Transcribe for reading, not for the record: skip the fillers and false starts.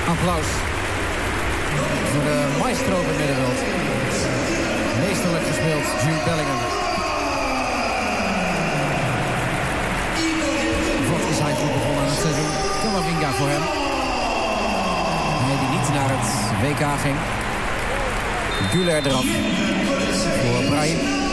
Applaus voor de maestro op het middenveld. Meesterlijk gespeeld, Jude Bellingham. Wat is hij goed begonnen aan het seizoen? Camavinga voor hem. Hij die niet naar het WK ging. Güler eraf voor Brahim.